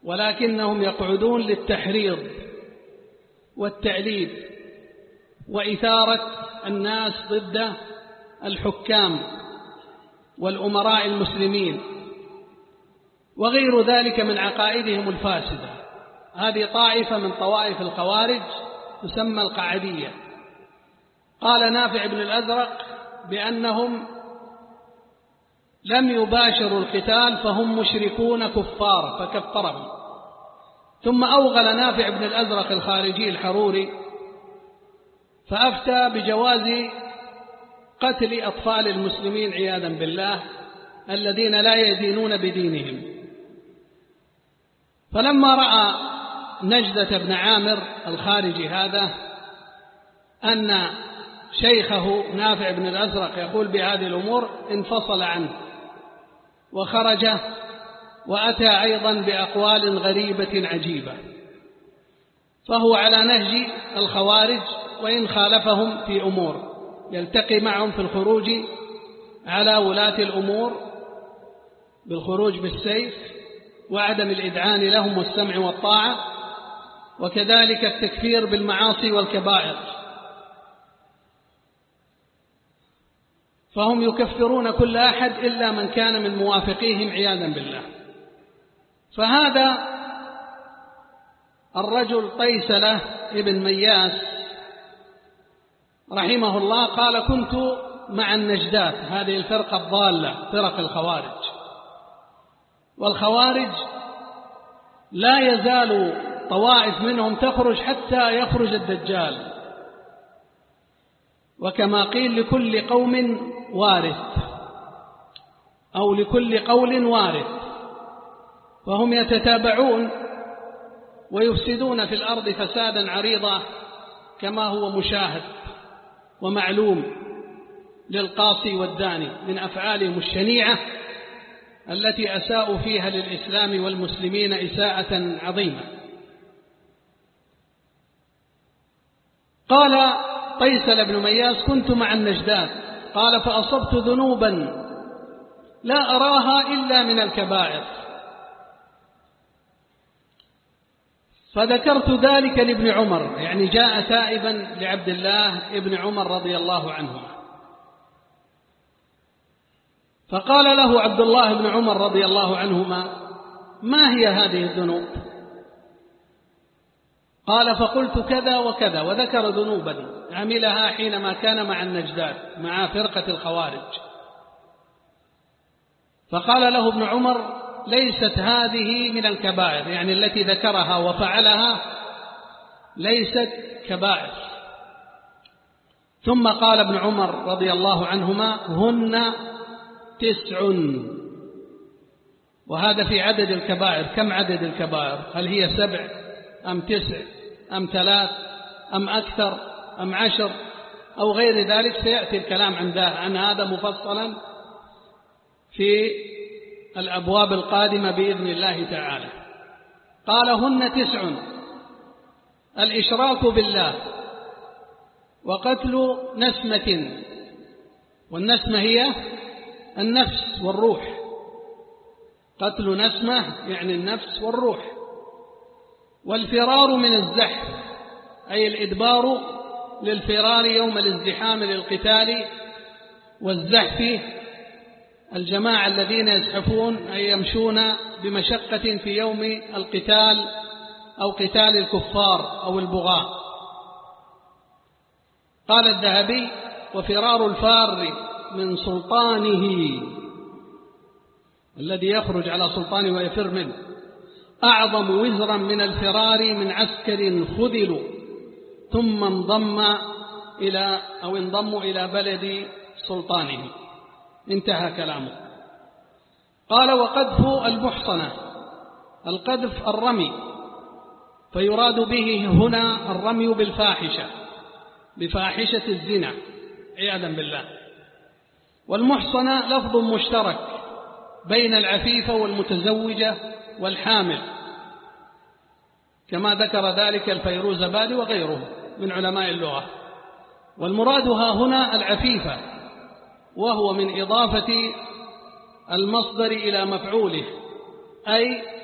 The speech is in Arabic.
ولكنهم يقعدون للتحريض والتأليب وإثارة الناس ضد الحكام والأمراء المسلمين وغير ذلك من عقائدهم الفاسدة. هذه طائفة من طوائف الخوارج تسمى القعدية. قال نافع بن الأزرق بأنهم لم يباشروا القتال فهم مشركون كفار فكفرهم. ثم أوغل نافع بن الأزرق الخارجي الحروري فأفتى بجواز قتل أطفال المسلمين عياذا بالله الذين لا يدينون بدينهم. فلما رأى نجدة بن عامر الخارجي هذا أن شيخه نافع بن الأزرق يقول بهذه الأمور انفصل عنه وخرج وأتى أيضا بأقوال غريبة عجيبة، فهو على نهج الخوارج وإن خالفهم في أمور، يلتقي معهم في الخروج على ولاة الأمور بالخروج بالسيف وعدم الإذعان لهم والسمع والطاعة، وكذلك التكفير بالمعاصي والكبائر، فهم يكفرون كل أحد إلا من كان من موافقيهم عياذا بالله. فهذا الرجل طيسلة ابن مياس رحمه الله قال كنت مع النجدات، هذه الفرقة الضالة فرق الخوارج، والخوارج لا يزال طوائف منهم تخرج حتى يخرج الدجال، وكما قيل لكل قوم وارث أو لكل قول وارث، وهم يتتابعون ويفسدون في الأرض فسادا عريضا كما هو مشاهد ومعلوم للقاصي والداني من أفعالهم الشنيعة التي أساءوا فيها للإسلام والمسلمين إساءة عظيمة. قال طيسل بن مياس كنت مع النجدات، قال فأصبت ذنوبا لا أراها إلا من الكبائر، فذكرت ذلك لابن عمر، يعني جاء تائبا لعبد الله ابن عمر رضي الله عنهما، فقال له عبد الله بن عمر رضي الله عنهما ما هي هذه الذنوب؟ قال فقلت كذا وكذا، وذكر ذنوبا عملها حينما كان مع النجدات مع فرقة الخوارج. فقال له ابن عمر ليست هذه من الكبائر، يعني التي ذكرها وفعلها ليست كبائر. ثم قال ابن عمر رضي الله عنهما هن 9، وهذا في عدد الكبائر. كم عدد الكبائر؟ هل هي 7 أم 9 أم 3 أم أكثر أم 10 أو غير ذلك؟ سيأتي الكلام عن هذا مفصلا في الأبواب القادمة بإذن الله تعالى. قال هن 9: الإشراك بالله، وقتل نسمة، والنسمة هي النفس والروح، قتل نسمة يعني النفس والروح، والفرار من الزحف أي الإدبار للفرار يوم الازدحام للقتال، والزحف الجماعة الذين يزحفون أي يمشون بمشقة في يوم القتال أو قتال الكفار أو البغاة. قال الذهبي وفرار الفار من سلطانه الذي يخرج على سلطانه ويفر منه أعظم وزرا من الفرار من عسكر خذلوا ثم انضموا إلى بلد سلطانه. انتهى كلامه. قال وقذف المحصنة، القذف الرمي، فيراد به هنا الرمي بالفاحشة، بفاحشة الزنا عياذا بالله. والمحصنة لفظ مشترك بين العفيفة والمتزوجة والحامل، كما ذكر ذلك الفيروزبادي وغيره من علماء اللغة. والمرادها هنا العفيفة، وهو من إضافة المصدر إلى مفعوله، أي